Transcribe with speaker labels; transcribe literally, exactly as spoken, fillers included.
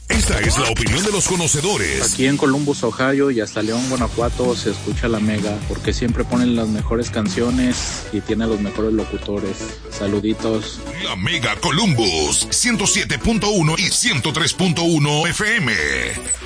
Speaker 1: Esta es la opinión de los conocedores.
Speaker 2: Aquí en Columbus, Ohio y hasta León, Guanajuato se escucha la Mega porque siempre ponen las mejores canciones y tiene los mejores locutores. Saluditos.
Speaker 1: La Mega Columbus, ciento siete punto uno y ciento tres punto uno F M.